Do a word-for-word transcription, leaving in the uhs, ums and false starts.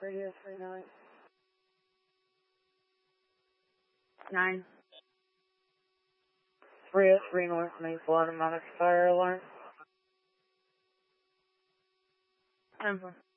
Radio three nine. Nine. three oh three North Maple automatic fire alarm. Over.